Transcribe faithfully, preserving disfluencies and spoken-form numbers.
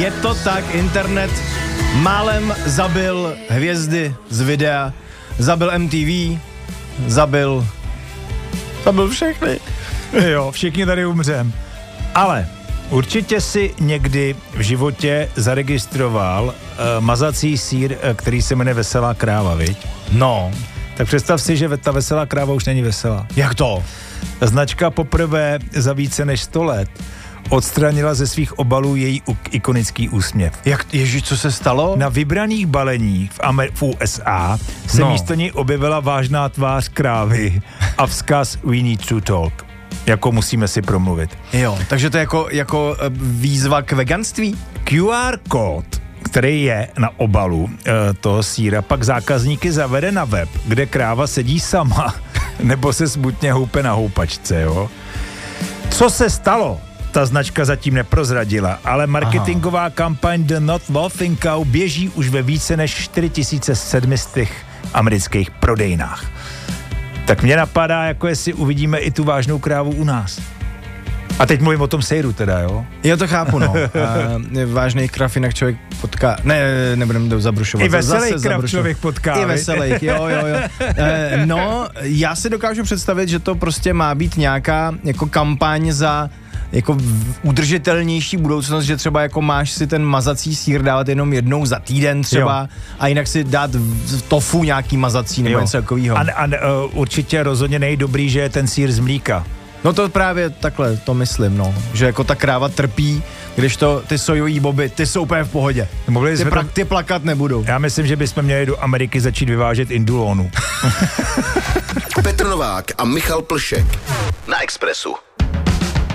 je to tak, internet málem zabil hvězdy z videa, zabil M T V, zabil, zabil všechny. Jo, všichni tady umřem. Ale určitě si někdy v životě zaregistroval uh, mazací sýr, uh, který se jmenuje Veselá kráva, viď? No. Tak představ si, že ta Veselá kráva už není veselá. Jak to? Značka poprvé za více než sto let odstranila ze svých obalů její u- ikonický úsměv. Jak, ježiš, co se stalo? Na vybraných baleních v, Amer- v U S A se No. místo něj objevila vážná tvář krávy a vzkaz We need to talk. Jako musíme si promluvit. Jo, takže to je jako, jako eh, výzva k veganství? Q R kód, který je na obalu e, toho sýra, pak zákazníky zavede na web, kde kráva sedí sama, nebo se smutně houpe na houpačce, jo. Co se stalo? Ta značka zatím neprozradila, ale marketingová Aha. kampaň The Not Laughing Cow běží už ve více než čtyři tisíce sedm set amerických prodejnách. Tak mě napadá, jako jestli uvidíme i tu vážnou krávu u nás. A teď mluvím o tom sejru teda, jo? Jo, to chápu, no. Vážnej krav, jinak člověk potká. Ne, nebudeme to zabrušovat. I veselý krav člověk potká. I veselý, jo, jo, jo. E, no, já si dokážu představit, že to prostě má být nějaká jako kampaň za jako udržitelnější budoucnost, že třeba jako máš si ten mazací sýr dávat jenom jednou za týden třeba jo. a jinak si dát v tofu nějaký mazací nebo něco takového. A, a uh, určitě rozhodně nejdobrý, že je ten sýr z mlíka. No to právě takhle to myslím, no. Že jako ta kráva trpí, když to ty sojový boby, ty jsou úplně v pohodě. Ty, pra, ty plakat nebudou. Já myslím, že bychom měli do Ameriky začít vyvážet indulónu. Petr Novák a Michal Plšek na Expressu.